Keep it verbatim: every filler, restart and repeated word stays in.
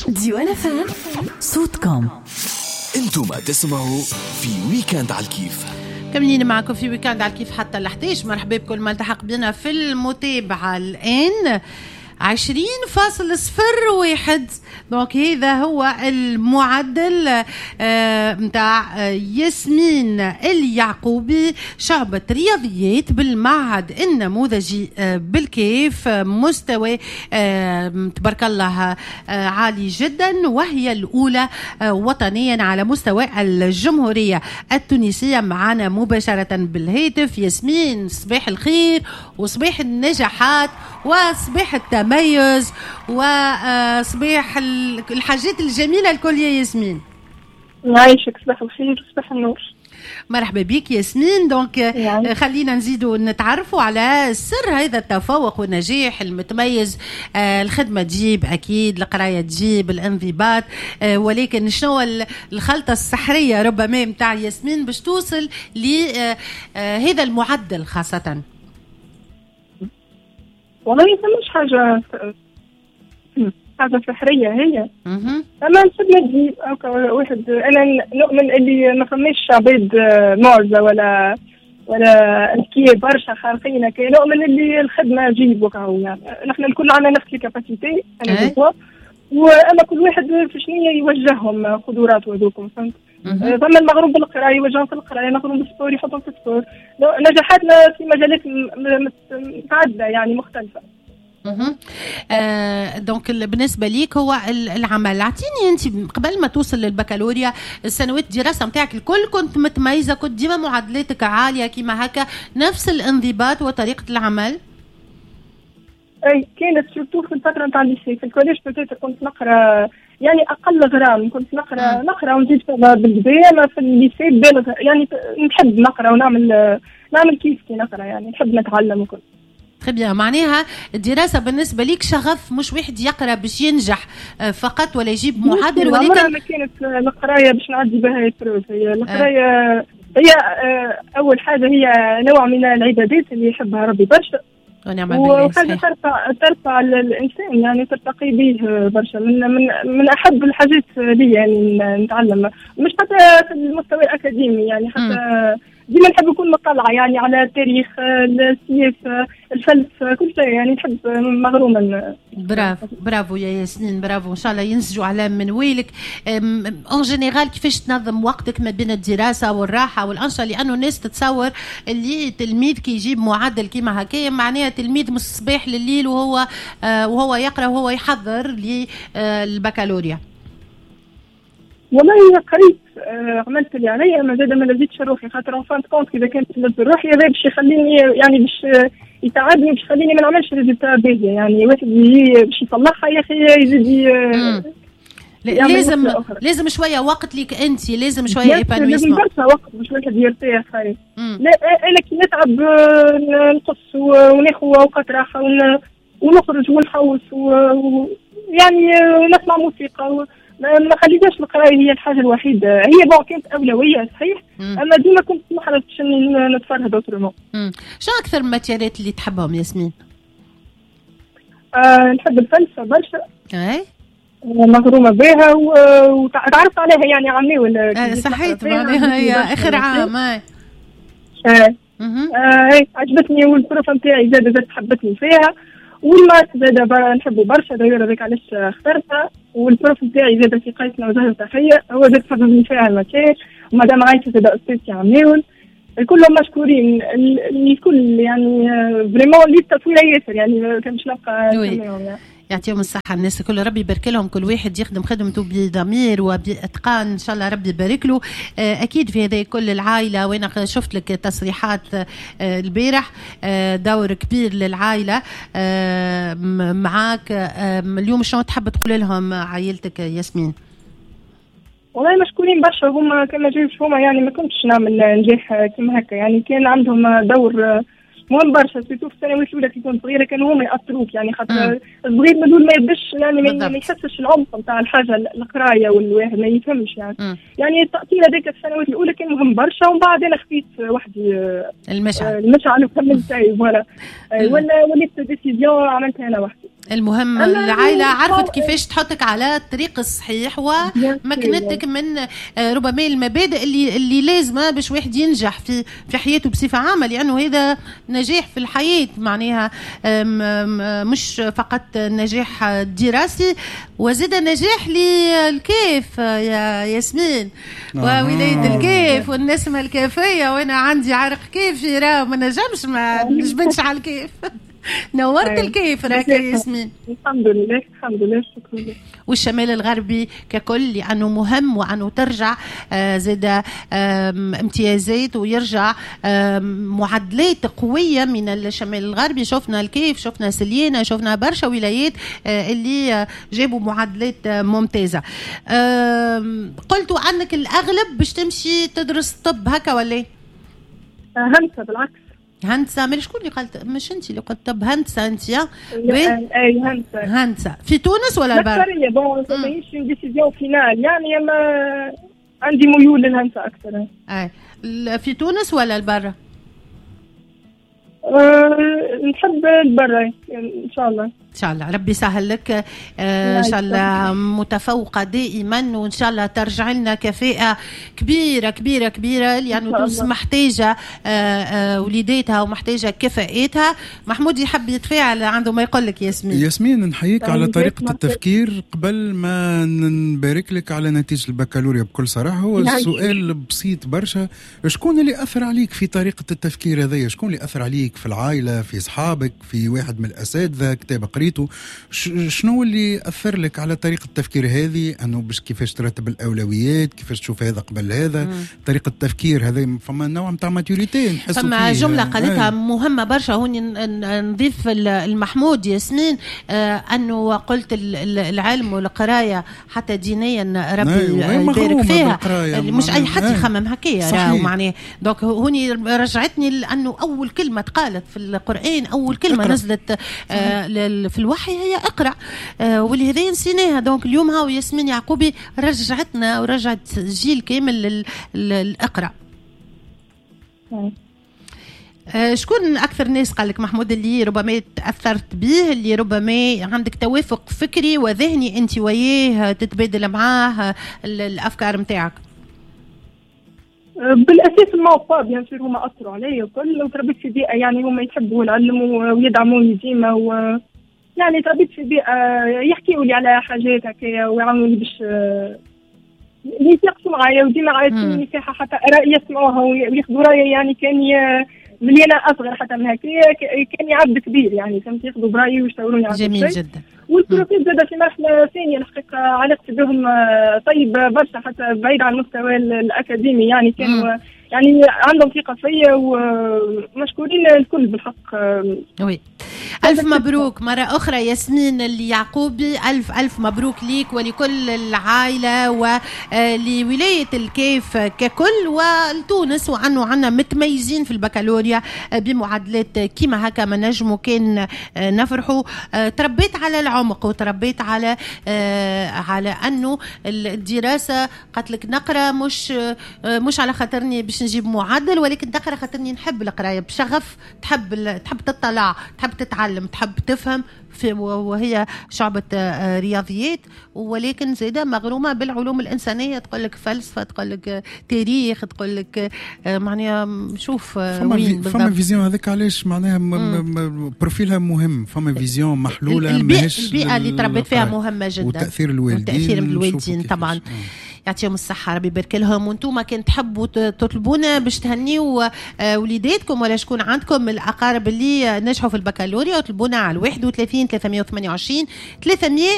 ديوان اف ام صوتكم. انتم تسمعوا في ويكند على الكيف. كملين معكم في ويكند على الكيف حتى الحديش. مرحبا بكل ما التحق بنا في المتابعة الآن. عشرين فاصل صفر واحد. دونك هذا هو المعدل متاع آه ياسمين اليعقوبي شعبة رياضيات بالمعهد النموذجي آه بالكيف. آه مستوى آه تبارك الله آه عالي جدا، وهي الأولى آه وطنيا على مستوى الجمهورية التونسية. معنا مباشرة بالهاتف ياسمين، صباح الخير وصباح النجاحات وصباح التميز وصباح الحاجات الجميلة الكل يا ياسمين. نعيشك صباح الخير وصباح النور. مرحبا بك ياسمين. دونك يعني. خلينا نزيدوا نتعرفوا على سر هذا التفوق والنجاح المتميز. آه الخدمة تجيب أكيد، القراية تجيب، الانضباط، آه ولكن شنو الخلطة السحرية ربما متاع ياسمين باش توصل لهذا آه المعدل خاصة؟ والله مش حاجة حاجة سحرية هي. أما نسبنا تجيب واحد. أنا نؤمن اللي ما فماش عباد معزة ولا ولا أذكياء برشا خارقين. كي نؤمن اللي الخدمة تجيب وكاو. يعني نحن الكل عنا نفس الكاباسيتي أنا بقوة، وأما كل واحد في شنية يوجههم قدراته وذوكم. فهمت؟ ثم المغروم بالقراءة يوجههم في القراءة، المغروم بالسبور يحطهم في السبور. نجاحاتنا في مجالات متعددة يعني مختلفة. آه دونك بالنسبة ليك هو العمل. اعطيني انت قبل ما توصل للبكالوريا السنوات الدراسة متاعك الكل كنت متميزة، كنت ديما معدلاتك عالية كيما هكا، نفس الانضباط وطريقة العمل؟ اي كانت سورتو في الفترة نتاع الليسي. في الكوليج بتاعي كنت نقرا يعني اقل غرام، كنت نقرا نقرا ونزيد بالبداية. ما في الليسي بالغ يعني نحب نقرا ونعمل نعمل كيف كي نقرا، يعني نحب نتعلم وكل. تري معناها الدراسة بالنسبة ليك شغف، مش واحد يقرأ باش ينجح فقط ولا يجيب معدل، ولكن ما كانت القراية باش نعدي بها الفروس. هي القراية هي أول حاجة هي نوع من العبادات اللي يحبها ربي برشا، وحاجة ترفع ترفع الإنسان يعني ترتقي به برشا. من من من أحب الحاجات لي يعني نتعلم، مش حتى في المستوى الأكاديمي يعني حتى م. ديما نحب نكون مطلعة يعني على التاريخ، السياسة، الفلسفة، كل شيء يعني نحب مغروما. برافو برافو يا ياسمين، برافو. إن شاء الله ينسجوا على منوالك. ان جينيرال كيفاش تنظم وقتك ما بين الدراسة والراحة والأنشطة؟ لأنه الناس تتصور اللي تلميذ كي يجيب معدل كيما هكايا معناها تلميذ من الصباح لليل وهو آه وهو يقرأ وهو يحضر للبكالوريا. والله قريت آه عملت اللي عليا، ما زاد ما لزيتش روحي، خاطر فانت كونت اذا كانت نزل روحي هذا باش يخليني يعني باش يتعبني، باش يخليني ما نعملش ريزلتا باهيه. يعني واحد يجي باش يصلحها يا اخي يزيد لازم لازم شويه وقت ليك انت، لازم شويه ايبانويسمون، لازم برشا وقت باش الواحد يرتاح. خايف لا انا كي نتعب نقص وناخذ اوقات راحه ونخرج ونحوس ويعني نسمع موسيقى. ما خليتهاش القرايه هي الحاجه الوحيده. هي بون كانت اولويه صحيح، اما ديما كنت ما حرصتش اني نتفرهد اوترومون. شو اكثر الماتيريات اللي تحبهم ياسمين؟ آه نحب الفلسفه برشا. اي مغرومه بها وتعرفت عليها يعني عامي ولا آه صحيت معناها هي اخر عام. اي اه اي عجبتني، والبروف نتاعي زاد زاد حبتني فيها، والمات زاد نحبه برشا دايره هذيك علاش اخترتها. والبروف نتاعي زاد في قيسنا وزهر تحيه، هو زاد فهمني فيها الماتير، ومدام عايشه زاد استاذتي عماول كلهم مشكورين. الكل يعني فريمون لي التطوير ياسر يعني كان مش نبقى يعني. يعطيهم الصحة الناس الكل، ربي يبارك لهم، كل واحد يخدم خدمته بضمير وبإتقان إن شاء الله ربي يبارك له. أكيد في هذه كل العائلة، وأنا شفت لك تصريحات البارح، دور كبير للعائلة معاك اليوم. شلون تحب تقول لهم عائلتك ياسمين؟ والله مشكورين برشا، هما كما جايبش هما يعني ما كنتش نعمل نجاح كما هكا، يعني كان عندهم دور مهم برشا. سيتو في السنوات الاولى كي كنت صغيره كانوا هما ياثروك يعني، خاطر الصغير مدول ما يبش يعني ما يحسش العمق نتاع الحاجه القرايه، والواحد ما يفهمش يعني. م. يعني التاثير هذاك السنوات الاولى كان مهم برشا، ومن بعد انا خفيت وحدي المشعل المشعل وكملت فوالا، ولا وليت ديسيزيون عملتها انا وحدي. المهم العائلة عرفت كيفاش تحطك على الطريق الصحيح ومكنتك من ربما المبادئ اللي اللي لازمة باش واحد ينجح في في حياته بصفة عامة، لأنه هذا نجاح في الحياة معناها مش فقط نجاح دراسي وزيد نجاح للكيف يا ياسمين وولاية الكيف والنسمة الكيفية، وأنا عندي عرق كيفي راه ما نجمش ما نجبدش على الكيف. نورت الكيف راك يا ياسمين. الحمد لله الحمد لله شكرا. والشمال الغربي ككل لأنه مهم وأنه ترجع آه زاد آه امتيازات ويرجع آه معدلات قوية من الشمال الغربي. شفنا الكيف، شفنا سليانة، شفنا برشا ولايات آه اللي آه جابوا معدلات آه ممتازة. آه قلتوا عنك الأغلب باش تمشي تدرس طب هكا ولا؟ هندسة بالعكس. هندسة مش شكون اللي قالت؟ مش انت اللي قلت طب هندسة انت يا؟ اي هندسة. هندسة في تونس ولا البر؟ مكترية بون ماهيش ديسيزيون فينال يعني، اما عندي ميول للهندسة أكثر. اي في تونس ولا البر؟ أه نحب البر ان شاء الله. ان شاء الله ربي يسهل لك. آه ان شاء الله متفوقه دائما، وان شاء الله ترجع لنا كفاءه كبيره كبيره كبيره، لانه تونس محتاجه آه آه وليداتها ومحتاجه كفاءاتها. محمود يحب يتفاعل عنده ما يقول لك. ياسمين ياسمين نحييك على طريقه التفكير. قبل ما نبارك لك على نتيجه البكالوريا بكل صراحه، هو السؤال بسيط برشا، شكون اللي اثر عليك في طريقه التفكير هذه؟ شكون اللي اثر عليك في العائله، في اصحابك، في واحد من الاساتذه كتاب قريته؟ شنو اللي أثر لك على طريقة التفكير هذه، أنه باش كيفاش ترتب الأولويات، كيفاش تشوف هذا قبل هذا؟ مم. طريقة التفكير هذا فما نوع متاع ماتوريتي نحسوا فيه. فما جملة قالتها مهمة برشا هوني نضيف المحمود ياسمين، آه أنه قلت العلم والقراية حتى دينيا ربي يبارك فيها، مش أي حد يخمم هكايا معناه. دونك هوني رجعتني لأنه أول كلمة قالت في القرآن، أول كلمة اقرأ. نزلت آه في الوحي هي اقرأ، آه واللي هذه نسيناها. دونك اليوم هاو ياسمين يعقوبي رجعتنا ورجعت جيل كامل للأقرأ. آه شكون أكثر ناس قال لك محمود اللي ربما تأثرت به، اللي ربما عندك توافق فكري وذهني أنت وياه تتبادل معاه الأفكار متاعك؟ بالاساس الموقع بيان سور هما اثروا علي وكل، وتربيت في بيئه يعني هما يحبوا العلم ويدعموني ديما، و يعني تربيت في بيئه يحكيوا لي على حاجات هكايا ويعاونوني باش يتناقشوا معايا، وديما عايشين مساحه حتى اراء يسمعوها وياخذوا رايي. يعني كان ملي انا اصغر حتى من هكايا كان يعد كبير يعني، فهمت، ياخذوا برايي ويشاوروني على جميل جدا. والبروفيت زاد في مرحله ثانيه الحقيقه علاقتي بهم طيب برشا حتى بعيد عن المستوى الاكاديمي، يعني كانوا يعني عندهم ثقه فيا ومشكورين الكل بالحق. وي ألف مبروك مرة أخرى ياسمين اليعقوبي، ألف ألف مبروك ليك ولكل العائلة ولولاية الكيف ككل ولتونس، وعنو عنا متميزين في البكالوريا بمعادلات كيما هكا ما نجموا كان نفرحوا. تربيت على العمق وتربيت على على أنه الدراسة قالت لك نقرأ مش مش على خاطرني باش نجيب معدل، ولكن نقرأ خاطرني نحب القراية بشغف، تحب تحب تطلع، تحب تتعلم، تحب تفهم، وهي شعبة رياضيات، ولكن زيدا مغرومة بالعلوم الإنسانية، تقول لك فلسفة، تقول لك تاريخ، تقول لك معناها شوف وين بالضبط. فما فيزيون هذيك علاش معناها بروفيلها مهم، فما فيزيون محلولة. البيئة اللي تربيت فيها مهمة جدا، وتأثير الوالدين، وتأثير الوالدين طبعا. يعطيهم الصحة ربي يبارك لهم. وانتم كان تحبوا تطلبونا باش تهنيوا وليداتكم ولا شكون عندكم الأقارب اللي نجحوا في البكالوريا، وطلبونا على واحد وثلاثين ثلاثمية وثمانية وعشرين ثلاثمية